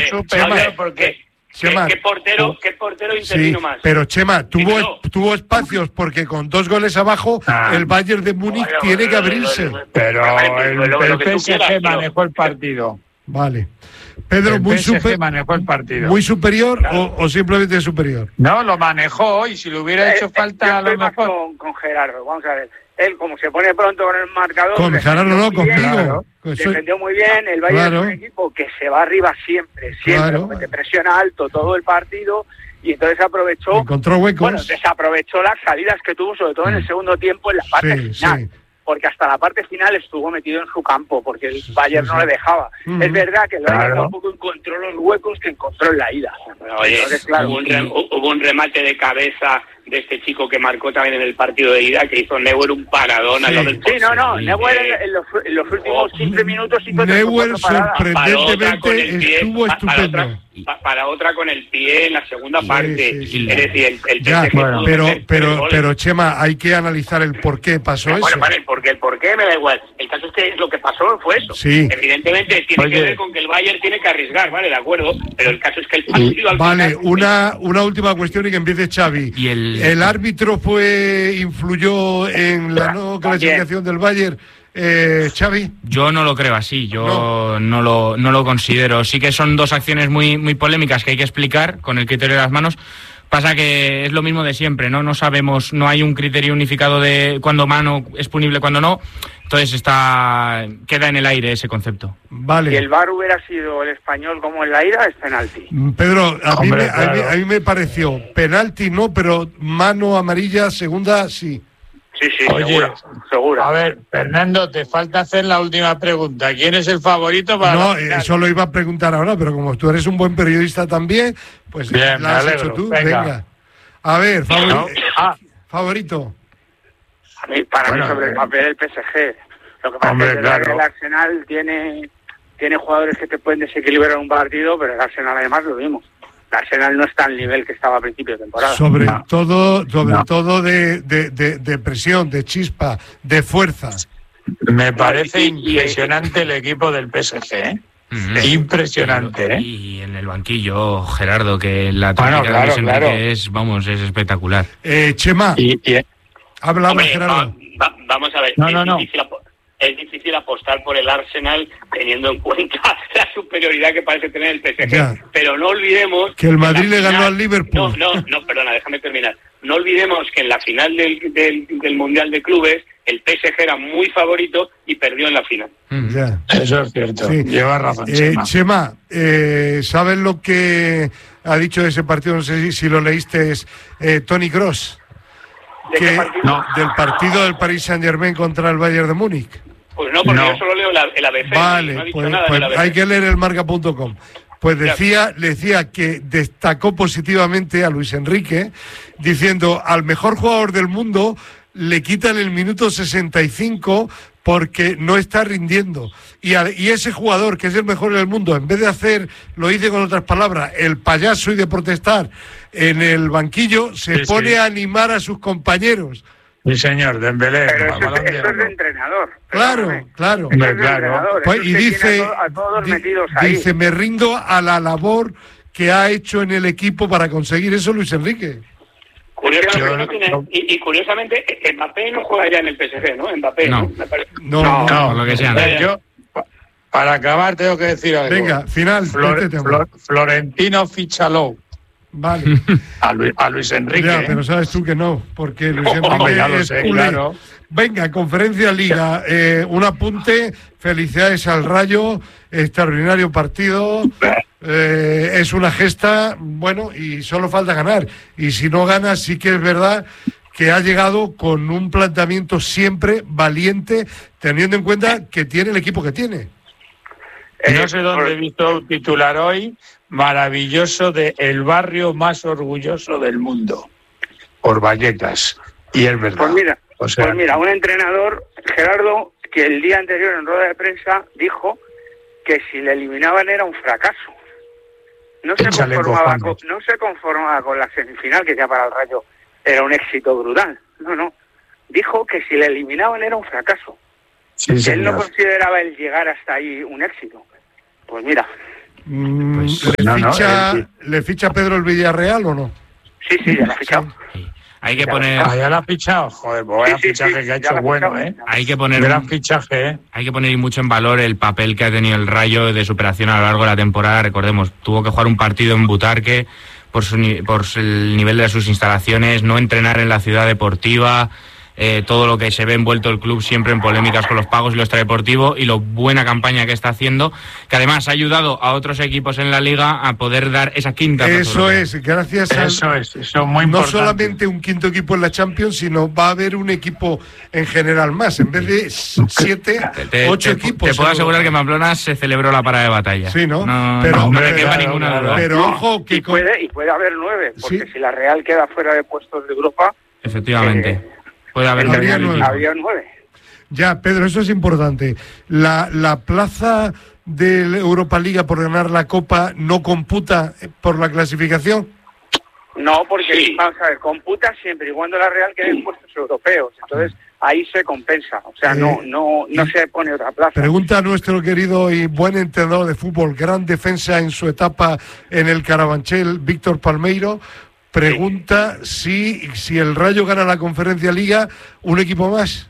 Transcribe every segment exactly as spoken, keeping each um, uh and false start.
superior porque... Chema, ¿Qué portero, qué portero intervino sí, más? Pero Chema, tuvo, no. tuvo espacios porque con dos goles abajo ah. el Bayern de Múnich bueno, tiene bueno, que abrirse. Pero el, el, el P S G manejó el partido. Vale. Pedro, el muy, super, manejó el partido. ¿Muy superior claro. o, o simplemente superior? No, lo manejó y si le hubiera hecho eh, falta a lo mejor... Con, con Gerardo, vamos a ver. Él, como se pone pronto con el marcador... Con Gerardo no, conmigo. Claro. Defendió muy bien, el Bayern claro. es un equipo que se va arriba siempre, siempre, claro. porque te presiona alto todo el partido y entonces aprovechó... Encontró huecos. Bueno, desaprovechó las salidas que tuvo, sobre todo mm. en el segundo tiempo, en la parte sí, final. Sí. Porque hasta la parte final estuvo metido en su campo, porque el Bayern sí, sí. no le dejaba. Mm. Es verdad que el Bayern claro. tampoco encontró los huecos que encontró en la ida. Oye, entonces, claro, hubo, un re, hubo un remate de cabeza de este chico que marcó también en el partido de ida, que hizo Neuer un paradón sí. a lo del Sí, no, no, Neuer en, en, los, en los últimos quince minutos hizo Neuer sorprendentemente estuvo para estupendo. Otra, para, para otra con el pie en la segunda sí, parte. Sí, sí. Es decir, el, el ya, bueno, pero, pero, pero Chema, hay que analizar el por qué pasó bueno, eso. Bueno, el por qué, el por qué me da igual. El caso es que lo que pasó fue eso. Sí. Evidentemente tiene Oye. que ver con que el Bayern tiene que arriesgar, ¿vale? De acuerdo, pero el caso es que el partido al Vale, final... una, una última cuestión y que empiece Xavi. ¿Y el... ¿El árbitro fue influyó en la no clasificación del Bayern? Eh, Xavi. Yo no lo creo así, yo no. No, lo, no lo considero. Sí que son dos acciones muy, muy polémicas que hay que explicar con el criterio de las manos. Pasa que es lo mismo de siempre, ¿no? No sabemos, no hay un criterio unificado de cuándo mano es punible, cuándo no. Entonces está queda en el aire ese concepto. Vale. Si el V A R hubiera sido el español como en la ida, es penalti. Pedro, a, Hombre, mí, me, claro. a, mí, a mí me pareció penalti no, pero mano amarilla, segunda sí. Sí, sí, Oye, seguro, seguro. A ver, Fernando, te falta hacer la última pregunta. ¿Quién es el favorito para No, la final? eso lo iba a preguntar ahora, pero como tú eres un buen periodista también, pues Bien, la has alegro. hecho tú. Venga. Venga. A ver, favori no. ah. favorito. A mí, para bueno, mí, sobre el papel, el P S G. Lo que pasa Hombre, es que claro. el Arsenal tiene, tiene jugadores que te pueden desequilibrar un partido, pero el Arsenal además lo vimos. El Arsenal no está al nivel que estaba a principio de temporada. Sobre no. todo, sobre no. todo de, de, de, de presión, de chispa, de fuerza. Me parece impresionante el equipo del P S G, ¿eh? Mm-hmm. Impresionante, ¿eh? Y en el banquillo, Gerardo, que la táctica bueno, claro, de Luis Enrique claro. es, vamos, es espectacular. Eh, Chema, y, y... habla, Gerardo. Va, va, vamos a ver, no, es, no, no. Difícil, es difícil apostar por el Arsenal teniendo en cuenta la superioridad que parece tener el P S G. Ya. Pero no olvidemos... Que el Madrid que le ganó al Liverpool. No, no, no, perdona, déjame terminar. No olvidemos que en la final del, del, del Mundial de Clubes el P S G era muy favorito y perdió en la final. Ya. Eso es cierto. Sí. Lleva razón, eh, Chema. Chema, eh, ¿sabes lo que ha dicho de ese partido? No sé si, si lo leíste, es eh, Toni Kroos. ¿De que, qué partido? No, del partido del Paris Saint-Germain contra el Bayern de Múnich. Pues no, porque no. yo solo leo la, el A B C. Vale, no ha dicho pues, nada pues del A B C. Hay que leer el marca punto com. Pues decía, le decía que destacó positivamente a Luis Enrique, diciendo al mejor jugador del mundo le quitan el minuto sesenta y cinco porque no está rindiendo. Y, a, y ese jugador, que es el mejor del mundo, en vez de hacer, lo dice con otras palabras, el payaso y de protestar en el banquillo, se sí, pone sí. a animar a sus compañeros. Sí, señor, Dembélé. Pero eso, eso es de entrenador. Claro, ¿eh? claro. Eso es de entrenador. Pues, y dice, a, to a todos di, metidos ahí. dice, me rindo a la labor que ha hecho en el equipo para conseguir eso Luis Enrique. Curiosamente, no tiene, y, y curiosamente, Mbappé no juega ya en el P S G, ¿no? Mbappé, ¿no? No, no, no, no lo que sea. No. Yo, para acabar, tengo que decir algo. Venga, final. Flor, este Flor, Florentino Fichaló. Vale. A Luis, a Luis Enrique. Ya, pero sabes tú que no, porque Luis Enrique oh, ya lo es sé, culé. Claro. Venga, Conferencia Liga, eh, un apunte, felicidades al Rayo, extraordinario partido, eh, es una gesta, bueno, y solo falta ganar, y si no gana sí que es verdad que ha llegado con un planteamiento siempre valiente, teniendo en cuenta que tiene el equipo que tiene. No sé dónde he visto un titular hoy, maravilloso, de el barrio más orgulloso del mundo, por Vallecas, y es verdad. Pues mira, o sea, pues mira, un entrenador, Gerardo, que el día anterior en rueda de prensa dijo que si le eliminaban era un fracaso. No se conformaba con, no se conformaba con la semifinal, que ya para el Rayo era un éxito brutal. No, no. Dijo que si le eliminaban era un fracaso. Sí, que él no consideraba el llegar hasta ahí un éxito. Pues mira. Pues, ¿Le, no, ficha, no, ¿Le ficha Pedro el Villarreal o no? Sí, sí, ya lo ha fichado. Sí. Hay que poner... Ah, ya lo ha fichado. Joder, pues vaya sí, fichaje sí, que ha hecho bueno, ¿eh? Hay que poner... Gran fichaje, ¿eh? Hay que poner mucho en valor el papel que ha tenido el Rayo de superación a lo largo de la temporada. Recordemos, tuvo que jugar un partido en Butarque por, su, por el nivel de sus instalaciones, no entrenar en la ciudad deportiva... Eh, todo lo que se ve envuelto el club siempre en polémicas con los pagos y lo extradeportivo, y lo buena campaña que está haciendo, que además ha ayudado a otros equipos en la liga a poder dar esa quinta. Eso es, gracias a eso es, eso es muy no importante. Solamente un quinto equipo en la Champions, sino va a haber un equipo en general más, en vez de siete, te, ocho te, equipos. Te puedo asegurar que en Pamplona se celebró la parada de batalla. Sí, ¿no? No, pero, no, hombre, no quepa claro, ninguna claro, duda. Pero ojo que y puede, y puede haber nueve, porque ¿sí? si la Real queda fuera de puestos de Europa, efectivamente. Eh, Puede haber habría nueve. Había nueve. Ya, Pedro, eso es importante. La, la plaza de la Europa Liga por ganar la Copa no computa por la clasificación. No, porque sí. vamos a ver, computa siempre y cuando la Real quede en puestos europeos. Entonces ahí se compensa. O sea, eh, no, no, no se pone otra plaza. Pregunta a nuestro querido y buen entrenador de fútbol, gran defensa en su etapa en el Carabanchel, Víctor Palmeiro. Pregunta sí. si, si el Rayo gana la Conferencia Liga, un equipo más.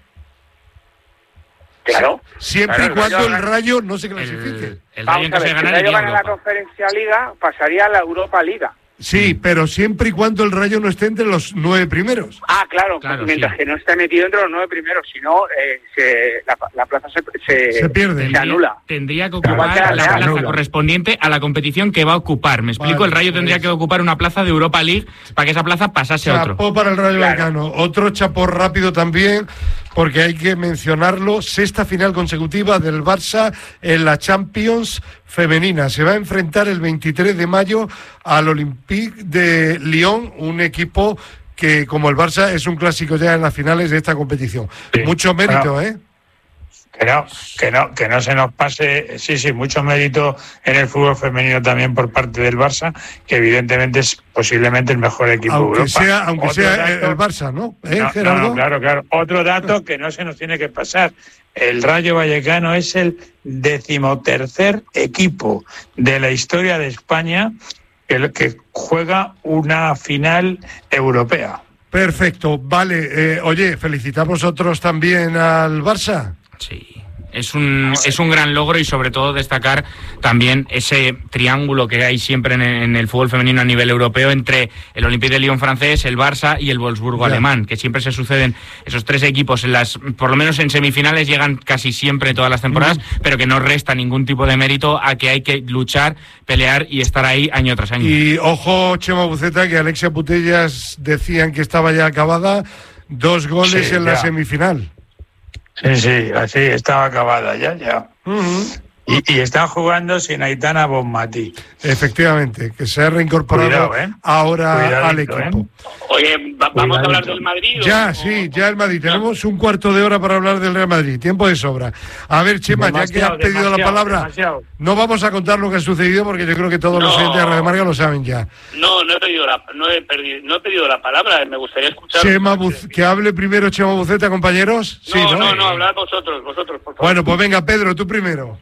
Claro. Siempre claro, y cuando el Rayo, el Rayo no se clasifique. El, el Vamos a ver, si el Rayo gana la Conferencia Liga, pasaría a la Europa Liga. Sí, pero siempre y cuando el Rayo no esté entre los nueve primeros. Ah, claro, claro mientras sí. que no esté metido entre los nueve primeros, si no, eh, se, la, la plaza se, se, se pierde, se anula. Tendría que ocupar la, la plaza anula. correspondiente a la competición que va a ocupar. Me explico, vale, el Rayo tendría que ocupar una plaza de Europa League para que esa plaza pasase a otro. Chapó para el Rayo claro. Vallecano. Otro chapó rápido también, porque hay que mencionarlo, sexta final consecutiva del Barça en la Champions femenina. Se va a enfrentar el veintitrés de mayo al Olympique de Lyon, un equipo que, como el Barça, es un clásico ya en las finales de esta competición. Sí, mucho mérito, claro. ¿eh? Que no, que no, que no se nos pase, sí, sí, mucho mérito en el fútbol femenino también por parte del Barça, que evidentemente es posiblemente el mejor equipo aunque de Europa. Sea, aunque Otro sea dato, el Barça, ¿no? ¿Eh, no, Gerardo? no, claro, claro. Otro dato que no se nos tiene que pasar. El Rayo Vallecano es el decimotercer equipo de la historia de España que, que juega una final europea. Perfecto, vale. Eh, oye, felicitamos nosotros también al Barça. Sí. Es un, es un gran logro y sobre todo destacar también ese triángulo que hay siempre en el, en el fútbol femenino a nivel europeo entre el Olympique de Lyon francés, el Barça y el Wolfsburgo ya. alemán, que siempre se suceden esos tres equipos, en las, por lo menos en semifinales llegan casi siempre todas las temporadas, mm. pero que no resta ningún tipo de mérito a que hay que luchar, pelear y estar ahí año tras año. Y ojo, Chema Buceta, que Alexia Putellas decían que estaba ya acabada, dos goles sí, en ya. la semifinal. Sí, sí, así estaba acabada ya, ya. Uh-huh. Y, y están jugando sin Aitana Bonmatí. Efectivamente, que se ha reincorporado Cuidado, ¿eh? ahora Cuidadito, al equipo. ¿eh? Oye, ¿va, ¿vamos Cuidadito. a hablar del Madrid? Ya, o... sí, ya el Madrid. Tenemos un cuarto de hora para hablar del Real Madrid. Tiempo de sobra. A ver, Chema, ya que has pedido la palabra, demasiado. no vamos a contar lo que ha sucedido porque yo creo que todos no. los oyentes de Radio Marca lo saben ya. No, no he pedido la, no he perdido, no he pedido la palabra. Me gustaría escuchar. Chema Buz, que hable primero Chema Buceta, compañeros. No, sí, no, no, no, no hablad vosotros, vosotros, por favor. Bueno, pues venga, Pedro, tú primero.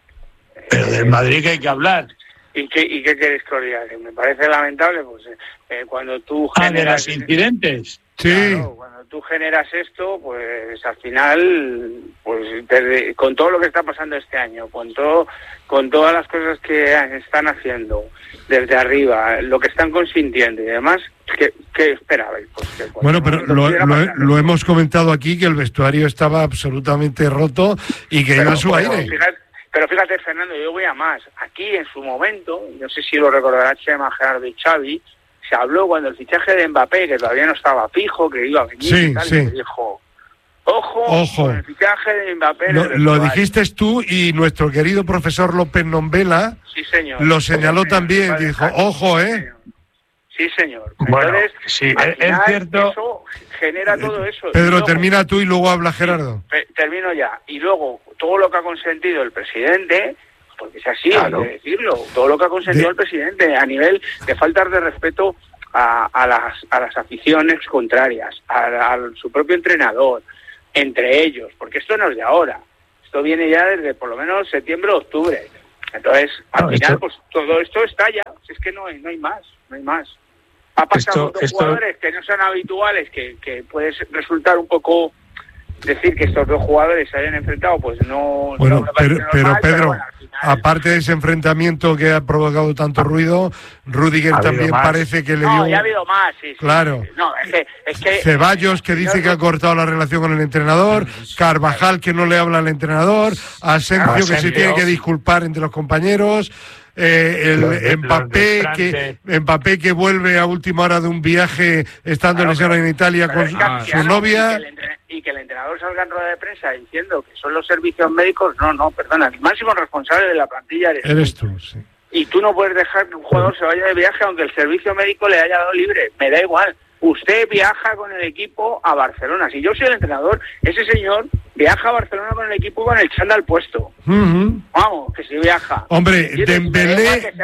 Pero del Madrid que hay que hablar. ¿Y qué, y qué quieres que os diga? Que me parece lamentable, pues eh, cuando tú generas... Ah, de los incidentes. Sí. Claro, cuando tú generas esto, pues al final, pues desde, con todo lo que está pasando este año, con todo, con todas las cosas que están haciendo desde arriba, lo que están consintiendo y demás, ¿qué, qué esperabais? Pues que bueno, pero lo, lo, lo hemos comentado aquí, que el vestuario estaba absolutamente roto y que pero, iba a su pero, aire. Fíjate, pero fíjate, Fernando, yo voy a más. Aquí en su momento, no sé si lo recordará Chema, Gerardo y Xavi, se habló cuando el fichaje de Mbappé, que todavía no estaba fijo, que iba a venir sí, y tal, sí. y se dijo, ojo, ojo, con el fichaje de Mbappé. Lo, lo dijiste tú y nuestro querido profesor López Nombela sí, señor. lo señaló sí, también, señor. dijo, ojo, ¿eh? Sí, señor. Bueno, entonces, sí, es, es cierto. Eso genera todo eso. Pedro, luego, termina tú y luego habla Gerardo. Sí, termino ya. Y luego, todo lo que ha consentido el presidente, porque es así, claro. hay que decirlo, todo lo que ha consentido de... el presidente a nivel de faltas de respeto a, a, las, a las aficiones contrarias, a, a su propio entrenador, entre ellos, porque esto no es de ahora, esto viene ya desde por lo menos septiembre o octubre. Entonces, al no, final, esto... pues todo esto estalla. Es que no hay, no hay más, no hay más. Ha pasado esto, con esto... jugadores que no son habituales, que, que puede resultar un poco decir que estos dos jugadores se hayan enfrentado, pues no... Bueno, no pero, normal, pero Pedro, pero bueno, al final... aparte de ese enfrentamiento que ha provocado tanto ruido, Rüdiger también más. parece que le no, dio... ya ha habido más, sí, sí. Claro. Sí, sí. No, es que, es que... Ceballos, que dice que ha cortado la relación con el entrenador, Carvajal, que no le habla al entrenador, Asensio, Asensio. que se tiene que disculpar entre los compañeros... Eh, el los de, Mbappé, los que, Mbappé que vuelve a última hora de un viaje estando lesionado en Italia con su, ah, su novia. Y que, el, y que el entrenador salga en rueda de prensa diciendo que son los servicios médicos. No, no, perdona, el máximo responsable de la plantilla eres, eres tú. Sí. Y tú no puedes dejar que un jugador se vaya de viaje aunque el servicio médico le haya dado libre. Me da igual. Usted viaja con el equipo a Barcelona. Si yo soy el entrenador, ese señor viaja a Barcelona con el equipo con el chándal puesto. Uh-huh. Vamos, que si viaja. Hombre, Dembélé,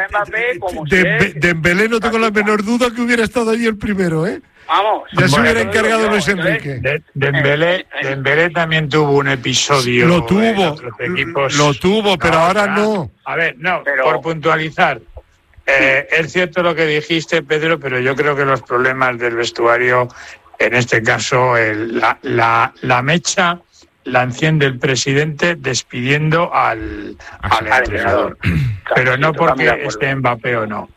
de, Dembélé no tengo la menor duda que hubiera estado allí el primero, ¿eh? Vamos. Ya se bueno, hubiera encargado Luis Enrique. De, Dembélé, Dembélé también tuvo un episodio. Lo tuvo, equipos. lo tuvo, pero no, ahora no. A ver, no, pero... por puntualizar. Eh, es cierto lo que dijiste, Pedro, pero yo creo que los problemas del vestuario, en este caso, el, la, la, la mecha la enciende el presidente despidiendo al, al, al entrenador. Pero no porque esté Mbappé o no.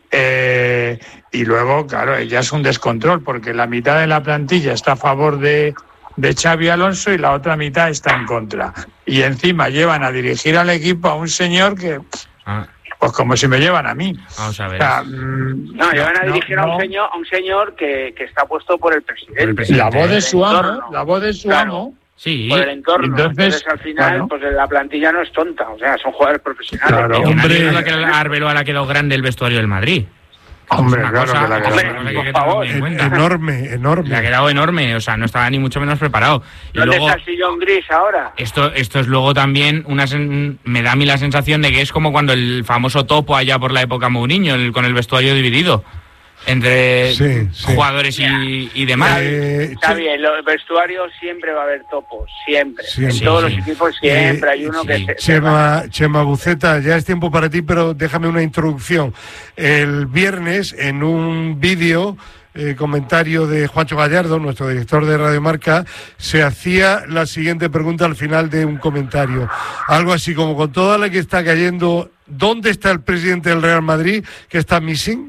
Eh, y luego, claro, ya es un descontrol, porque la mitad de la plantilla está a favor de, de Xabi Alonso y la otra mitad está en contra. Y encima llevan a dirigir al equipo a un señor que... Ah. Pues como si me llevan a mí. Vamos a ver. O sea, mmm, no, llevan a dirigir no, a un señor, a un señor que, que está puesto por el presidente. El presidente. La voz de su amo, la voz de su claro. amo. Sí. Por el entorno. Entonces, Entonces al final, bueno, pues la plantilla no es tonta. O sea, son jugadores profesionales. Claro, hombre. A la Arbeloa le ha quedado grande el vestuario del Madrid. Hombre, claro cosa, que la hombre, hombre, por favor. Enorme, enorme. Le ha quedado enorme, o sea, no estaba ni mucho menos preparado. Y ¿Dónde luego, está el sillón gris ahora? Esto, esto es luego también, una sen, me da a mí la sensación de que es como cuando el famoso topo allá por la época Mourinho, el, con el vestuario dividido entre sí, sí. jugadores y, y demás. Eh, Está bien, el vestuario siempre va a haber topos, siempre. siempre. En sí, todos sí. los equipos siempre eh, hay uno sí. que se... Chema, Chema Buceta, ya es tiempo para ti, pero déjame una introducción. El viernes, en un vídeo, eh, comentario de Juancho Gallardo, nuestro director de Radio Marca, se hacía la siguiente pregunta al final de un comentario. Algo así como, con toda la que está cayendo, ¿dónde está el presidente del Real Madrid que está missing?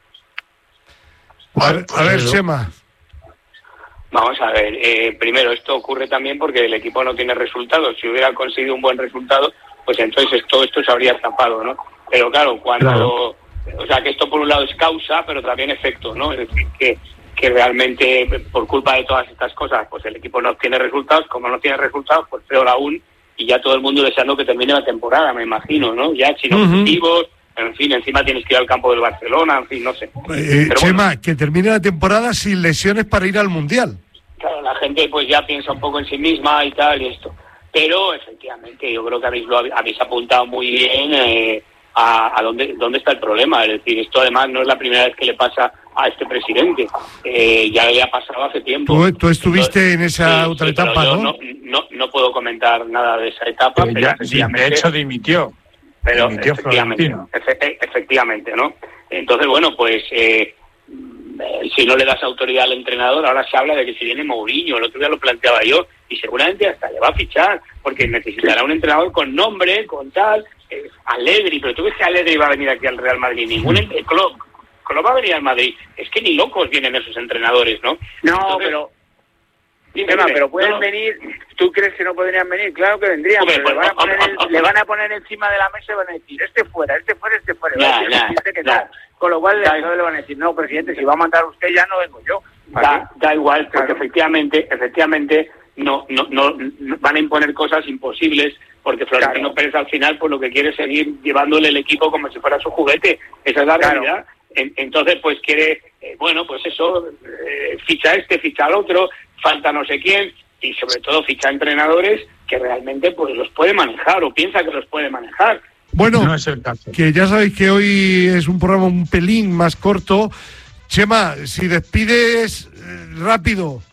A ver, a ver, Chema. Vamos a ver, eh, primero, esto ocurre también porque el equipo no tiene resultados. Si hubiera conseguido un buen resultado, pues entonces todo esto se habría tapado, ¿no? Pero claro, cuando... Claro. O sea, que esto por un lado es causa, pero también efecto, ¿no? Es decir, que, que realmente por culpa de todas estas cosas, pues el equipo no tiene resultados. Como no tiene resultados, pues peor aún. Y ya todo el mundo deseando que termine la temporada, me imagino, ¿no? Ya sin uh-huh. objetivos... En fin, encima tienes que ir al campo del Barcelona, en fin, no sé. Eh, Pero Chema, bueno, que termine la temporada sin lesiones para ir al Mundial. Claro, la gente pues ya piensa un poco en sí misma y tal y esto. Pero efectivamente, yo creo que habéis, lo habéis apuntado muy bien eh, a, a dónde, dónde está el problema. Es decir, esto además no es la primera vez que le pasa a este presidente. Eh, ya le ha pasado hace tiempo. Tú, tú estuviste Entonces, en esa sí, otra sí, etapa, yo ¿no? ¿no? No, no puedo comentar nada de esa etapa. Pero ya, sí, de hecho dimitió. Pero efectivamente, efe, efectivamente, ¿no? Entonces, bueno, pues eh, si no le das autoridad al entrenador, ahora se habla de que si viene Mourinho, el otro día lo planteaba yo, y seguramente hasta le va a fichar, porque necesitará un entrenador con nombre, con tal, eh, Allegri, pero tú ves que Allegri va a venir aquí al Real Madrid, ningún eh, Klopp, Klopp va a venir al Madrid, es que ni locos vienen esos entrenadores, ¿no? No, Entonces, pero... Dime, Dime, pero pueden no, venir, ¿tú crees que no podrían venir? Claro que vendrían, pero le van, a poner el, le van a poner encima de la mesa y van a decir, este fuera, este fuera, este fuera. Ya, ya, que ya. Con lo cual ya, le, le van a decir, no, presidente, si va a mandar usted ya no vengo yo. Da, da igual, porque claro. efectivamente, efectivamente no, no, no, no van a imponer cosas imposibles, porque Florentino claro. Pérez al final pues lo que quiere es seguir llevándole el equipo como si fuera su juguete. Esa es la claro. realidad. En, entonces, pues quiere, eh, bueno, pues eso, eh, ficha este, ficha al otro, falta no sé quién, y sobre todo ficha entrenadores que realmente pues los puede manejar o piensa que los puede manejar. Bueno, no es el caso. Que ya sabéis que hoy es un programa un pelín más corto. Chema, si despides eh, rápido.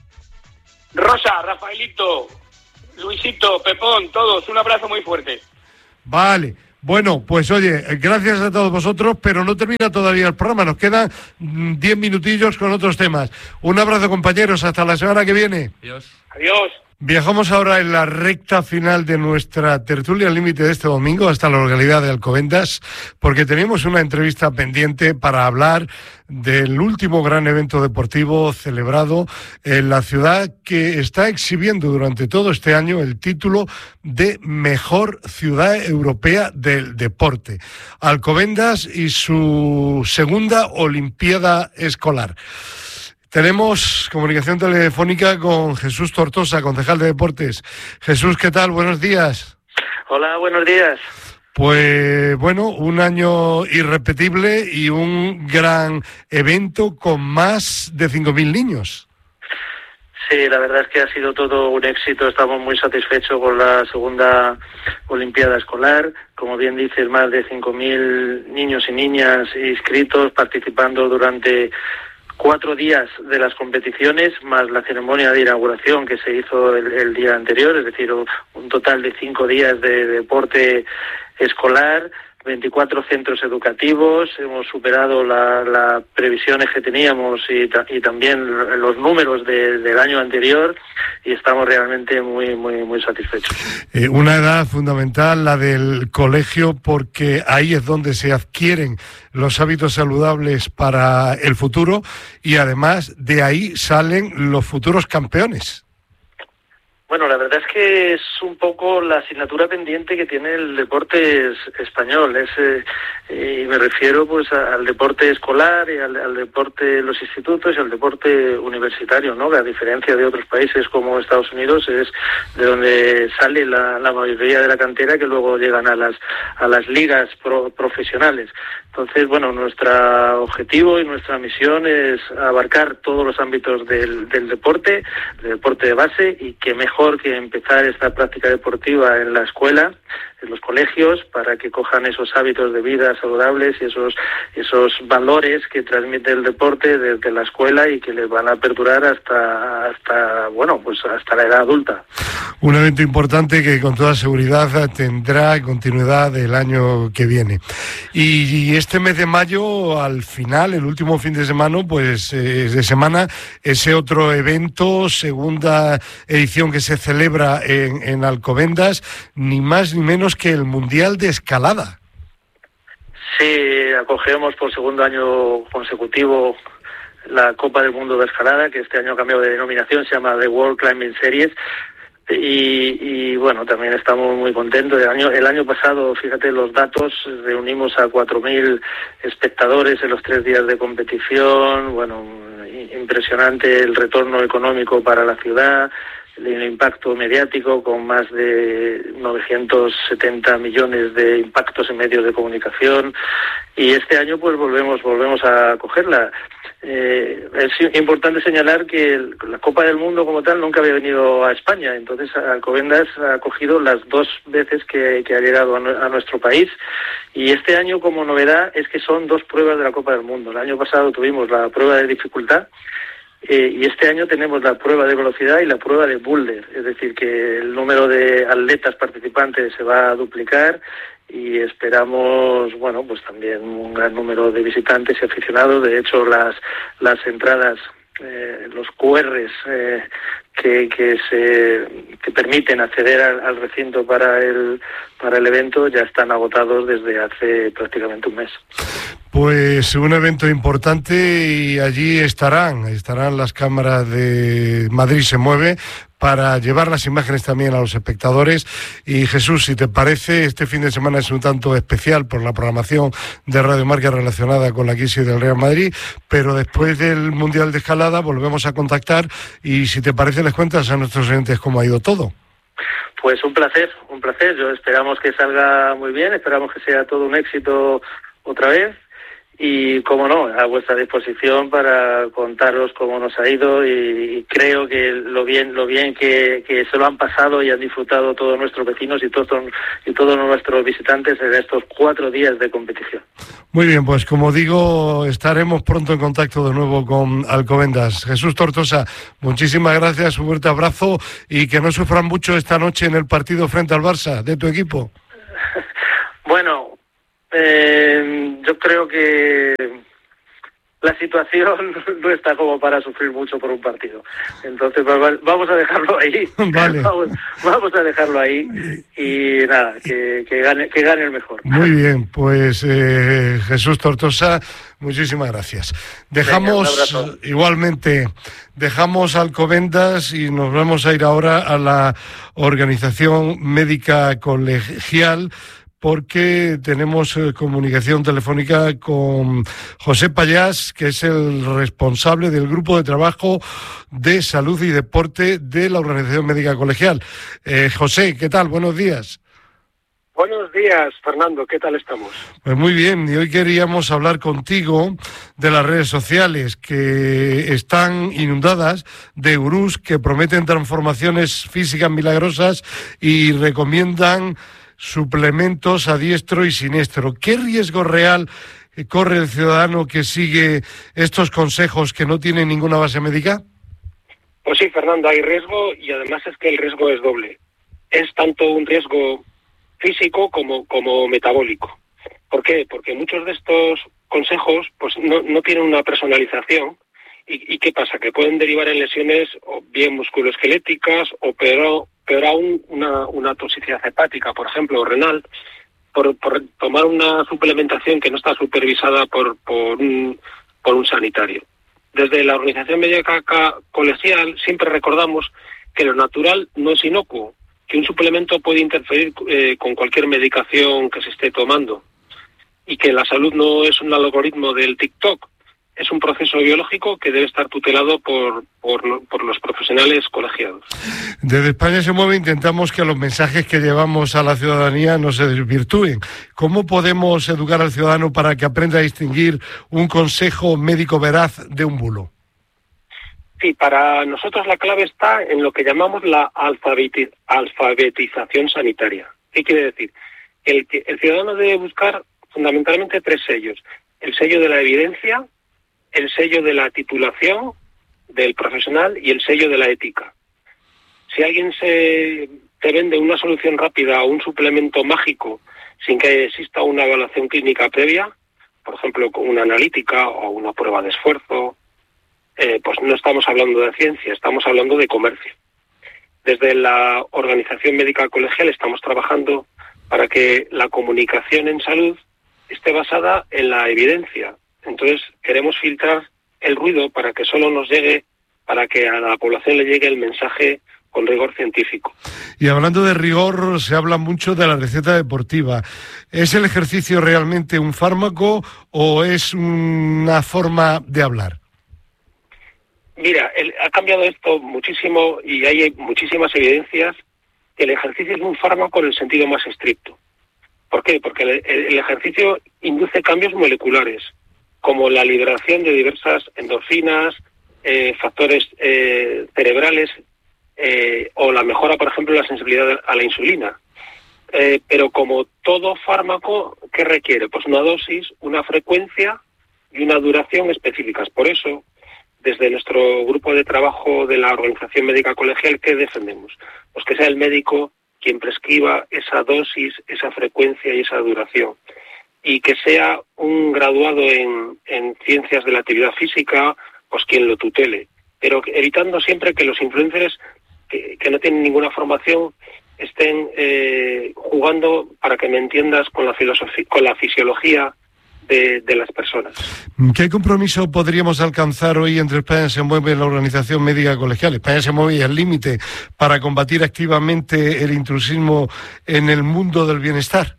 Rosa, Rafaelito, Luisito, Pepón, todos, un abrazo muy fuerte. Vale, Bueno, pues oye, gracias a todos vosotros, pero no termina todavía el programa, nos quedan diez minutillos con otros temas. Un abrazo, compañeros, hasta la semana que viene. Adiós. Adiós. Viajamos ahora en la recta final de nuestra tertulia límite de este domingo hasta la localidad de Alcobendas, porque tenemos una entrevista pendiente para hablar del último gran evento deportivo celebrado en la ciudad, que está exhibiendo durante todo este año el título de Mejor Ciudad Europea del Deporte. Alcobendas y su segunda Olimpiada Escolar. Tenemos comunicación telefónica con Jesús Tortosa, concejal de Deportes. Jesús, ¿qué tal? Buenos días. Hola, buenos días. Pues bueno, un año irrepetible y un gran evento con más de cinco mil niños. Sí, la verdad es que ha sido todo un éxito. Estamos muy satisfechos con la segunda Olimpiada Escolar. Como bien dices, más de cinco mil niños y niñas inscritos, participando durante cuatro días de las competiciones, más la ceremonia de inauguración que se hizo el, el día anterior, es decir, un total de cinco días de deporte escolar, veinticuatro centros educativos. Hemos superado las la previsiones que teníamos y, ta, y también los números de, del año anterior, y estamos realmente muy muy muy satisfechos. Eh, una edad fundamental, la del colegio, porque ahí es donde se adquieren los hábitos saludables para el futuro, y además de ahí salen los futuros campeones. Bueno, la verdad es que es un poco la asignatura pendiente que tiene el deporte es, español. Es, eh, y me refiero pues a, al deporte escolar y al, al deporte de los institutos y al deporte universitario, ¿no? Que a diferencia de otros países como Estados Unidos, es de donde sale la, la mayoría de la cantera, que luego llegan a las a las ligas pro, profesionales. Entonces, bueno, nuestro objetivo y nuestra misión es abarcar todos los ámbitos del, del deporte, del deporte de base, y que mejor que empezar esta práctica deportiva en la escuela, en los colegios, para que cojan esos hábitos de vida saludables y esos esos valores que transmite el deporte desde la escuela y que les van a perdurar hasta hasta bueno pues hasta la edad adulta. Un evento importante que con toda seguridad tendrá continuidad el año que viene. Y, y este mes de mayo, al final, el último fin de semana, pues eh, de semana, ese otro evento, segunda edición que se celebra en, en Alcobendas, ni más ni menos que el Mundial de Escalada. Sí, acogemos por segundo año consecutivo la Copa del Mundo de Escalada, que este año ha cambiado de denominación, se llama The World Climbing Series. Y, y bueno, también estamos muy contentos. El año, el año pasado, fíjate los datos, reunimos a cuatro mil espectadores en los tres días de competición. Bueno, impresionante el retorno económico para la ciudad, el impacto mediático, con más de novecientos setenta millones de impactos en medios de comunicación, y este año pues volvemos volvemos a cogerla. Eh, es importante señalar que el, la Copa del Mundo como tal nunca había venido a España, entonces Alcobendas ha acogido las dos veces que, que ha llegado a, a nuestro país, y este año como novedad es que son dos pruebas de la Copa del Mundo. El año pasado tuvimos la prueba de dificultad, Eh, y este año tenemos la prueba de velocidad y la prueba de boulder, es decir, que el número de atletas participantes se va a duplicar, y esperamos, bueno, pues también un gran número de visitantes y aficionados. De hecho, las las entradas, eh, los Q Rs eh, que que se que permiten acceder al, al recinto para el para el evento ya están agotados desde hace prácticamente un mes. Pues un evento importante, y allí estarán, estarán las cámaras de Madrid Se Mueve para llevar las imágenes también a los espectadores. Y Jesús, si te parece, este fin de semana es un tanto especial por la programación de Radio Marca relacionada con la crisis del Real Madrid, pero después del Mundial de Escalada volvemos a contactar, y si te parece les cuentas a nuestros oyentes cómo ha ido todo. Pues un placer, un placer. Yo esperamos que salga muy bien, esperamos que sea todo un éxito otra vez. Y, como no, a vuestra disposición para contaros cómo nos ha ido, y, y creo que lo bien lo bien que, que se lo han pasado y han disfrutado todos nuestros vecinos y todos, y todos nuestros visitantes en estos cuatro días de competición. Muy bien, pues como digo, estaremos pronto en contacto de nuevo con Alcobendas. Jesús Tortosa, muchísimas gracias, un fuerte abrazo, y que no sufran mucho esta noche en el partido frente al Barça de tu equipo. Bueno, Eh, yo creo que la situación no está como para sufrir mucho por un partido. Entonces vamos a dejarlo ahí. Vale. Vamos, vamos a dejarlo ahí y nada, que, que gane que gane el mejor. Muy bien, pues eh, Jesús Tortosa, muchísimas gracias. Dejamos Venga, igualmente, dejamos Alcobendas y nos vamos a ir ahora a la Organización Médica Colegial, porque tenemos eh, comunicación telefónica con José Payás, que es el responsable del Grupo de Trabajo de Salud y Deporte de la Organización Médica Colegial. Eh, José, ¿qué tal? Buenos días. Buenos días, Fernando. ¿Qué tal estamos? Pues muy bien, y hoy queríamos hablar contigo de las redes sociales que están inundadas de gurús que prometen transformaciones físicas milagrosas y recomiendan suplementos a diestro y siniestro. ¿Qué riesgo real corre el ciudadano que sigue estos consejos que no tienen ninguna base médica? Pues sí, Fernando, hay riesgo y además es que el riesgo es doble. Es tanto un riesgo físico como, como metabólico. ¿Por qué? Porque muchos de estos consejos pues no, no tienen una personalización. ¿Y, ¿Y qué pasa? Que pueden derivar en lesiones o bien musculoesqueléticas o peor, peor aún una, una toxicidad hepática, por ejemplo, o renal, por, por tomar una suplementación que no está supervisada por, por, un, por un sanitario. Desde la Organización Médica Colegial siempre recordamos que lo natural no es inocuo, que un suplemento puede interferir eh, con cualquier medicación que se esté tomando y que la salud no es un algoritmo del TikTok. Es un proceso biológico que debe estar tutelado por, por, por los profesionales colegiados. Desde España se mueve, intentamos que los mensajes que llevamos a la ciudadanía no se desvirtúen. ¿Cómo podemos educar al ciudadano para que aprenda a distinguir un consejo médico veraz de un bulo? Sí, para nosotros la clave está en lo que llamamos la alfabeti- alfabetización sanitaria. ¿Qué quiere decir? El, el ciudadano debe buscar fundamentalmente tres sellos. El sello de la evidencia, el sello de la titulación del profesional y el sello de la ética. Si alguien se te vende una solución rápida o un suplemento mágico sin que exista una evaluación clínica previa, por ejemplo, con una analítica o una prueba de esfuerzo, eh, pues no estamos hablando de ciencia, estamos hablando de comercio. Desde la Organización Médica Colegial estamos trabajando para que la comunicación en salud esté basada en la evidencia. Entonces queremos filtrar el ruido para que solo nos llegue, para que a la población le llegue el mensaje con rigor científico. Y hablando de rigor, se habla mucho de la receta deportiva. ¿Es el ejercicio realmente un fármaco o es una forma de hablar? Mira, el, ha cambiado esto muchísimo y hay muchísimas evidencias que el ejercicio es un fármaco en el sentido más estricto. ¿Por qué? Porque el, el ejercicio induce cambios moleculares, como la liberación de diversas endorfinas, eh, factores eh, cerebrales, eh, o la mejora, por ejemplo, de la sensibilidad a la insulina. Eh, pero como todo fármaco, ¿qué requiere? Pues una dosis, una frecuencia y una duración específicas. Por eso, desde nuestro grupo de trabajo de la Organización Médica Colegial, ¿qué defendemos? Pues que sea el médico quien prescriba esa dosis, esa frecuencia y esa duración. Y que sea un graduado en, en ciencias de la actividad física, pues quien lo tutele. Pero evitando siempre que los influencers que, que no tienen ninguna formación estén eh, jugando, para que me entiendas, con la filosofía, con la fisiología de, de las personas. ¿Qué compromiso podríamos alcanzar hoy entre España se mueve y la Organización Médica Colegial? España se mueve al límite para combatir activamente el intrusismo en el mundo del bienestar.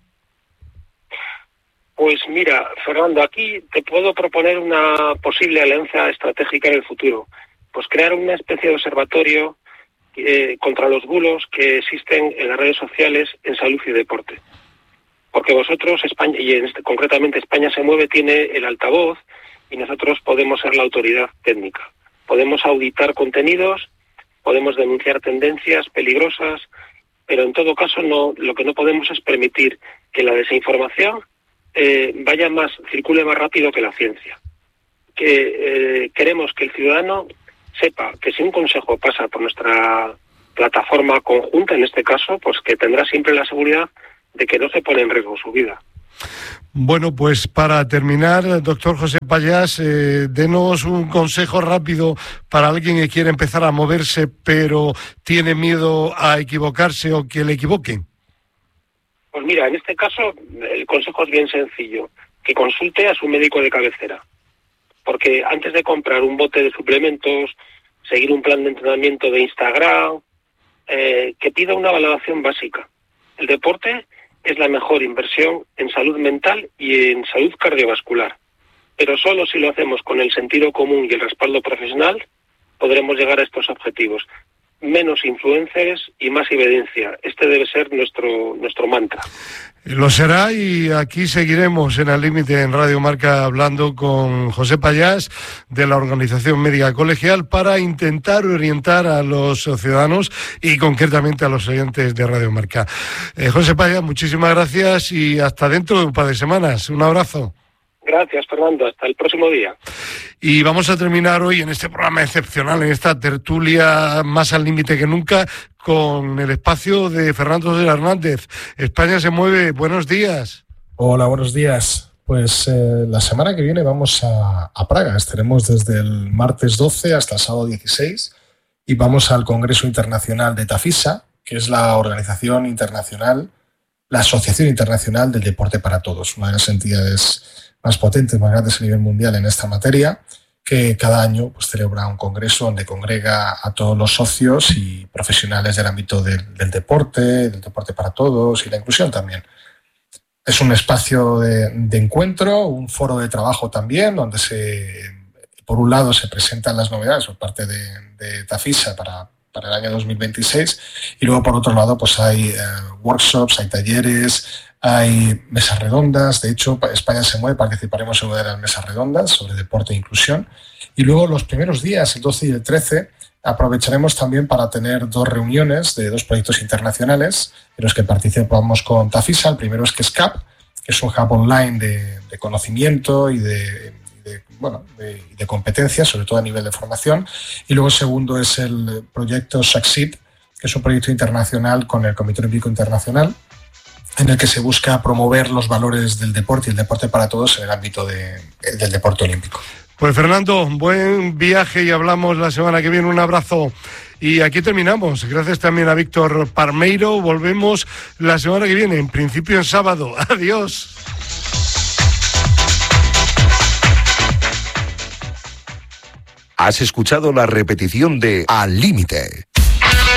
Pues mira, Fernando, aquí te puedo proponer una posible alianza estratégica en el futuro. Pues crear una especie de observatorio eh, contra los bulos que existen en las redes sociales en salud y deporte. Porque vosotros, España, y en este, concretamente España se mueve, tiene el altavoz y nosotros podemos ser la autoridad técnica. Podemos auditar contenidos, podemos denunciar tendencias peligrosas, pero en todo caso no, lo que no podemos es permitir que la desinformación eh, vaya más, circule más rápido que la ciencia. Que eh, queremos que el ciudadano sepa que si un consejo pasa por nuestra plataforma conjunta, en este caso, pues que tendrá siempre la seguridad de que no se pone en riesgo su vida. Bueno, pues para terminar, doctor José Pallás, eh, denos un consejo rápido para alguien que quiere empezar a moverse pero tiene miedo a equivocarse o que le equivoquen. Pues mira, en este caso el consejo es bien sencillo, que consulte a su médico de cabecera, porque antes de comprar un bote de suplementos, seguir un plan de entrenamiento de Instagram, eh, que pida una valoración básica. El deporte es la mejor inversión en salud mental y en salud cardiovascular, pero solo si lo hacemos con el sentido común y el respaldo profesional podremos llegar a estos objetivos. Menos influencers y más evidencia. Este debe ser nuestro nuestro mantra. Lo será, y aquí seguiremos en Al Límite en Radio Marca hablando con José Pallás de la Organización Médica Colegial para intentar orientar a los ciudadanos y concretamente a los oyentes de Radio Marca. Eh, José Pallás, muchísimas gracias y hasta dentro de un par de semanas. Un abrazo. Gracias, Fernando. Hasta el próximo día. Y vamos a terminar hoy en este programa excepcional, en esta tertulia más al límite que nunca, con el espacio de Fernando de Hernández. España se mueve. Buenos días. Hola, buenos días. Pues eh, la semana que viene vamos a, a Praga. Estaremos desde el martes doce hasta el sábado dieciséis y vamos al Congreso Internacional de Tafisa, que es la organización internacional, la Asociación Internacional del Deporte para Todos, una de las entidades más potentes, más grandes a nivel mundial en esta materia, que cada año pues, celebra un congreso donde congrega a todos los socios y profesionales del ámbito del, del deporte, del deporte para todos y la inclusión también. Es un espacio de, de encuentro, un foro de trabajo también, donde se, por un lado se presentan las novedades por parte de, de Tafisa para, para el año dos mil veintiséis y luego por otro lado pues hay eh, workshops, hay talleres, hay mesas redondas. De hecho, España se mueve, participaremos en una de las mesas redondas sobre deporte e inclusión. Y luego los primeros días, el doce y el trece, aprovecharemos también para tener dos reuniones de dos proyectos internacionales en los que participamos con Tafisa. El primero es que es C A P, que es un hub online de, de conocimiento y de, de, bueno, de, de competencias, sobre todo a nivel de formación. Y luego el segundo es el proyecto Succeed, que es un proyecto internacional con el Comité Olímpico Internacional, en el que se busca promover los valores del deporte y el deporte para todos en el ámbito de, del deporte olímpico. Pues Fernando, buen viaje y hablamos la semana que viene. Un abrazo. Y aquí terminamos. Gracias también a Víctor Parmeiro. Volvemos la semana que viene, en principio en sábado. Adiós. Has escuchado la repetición de Al Límite,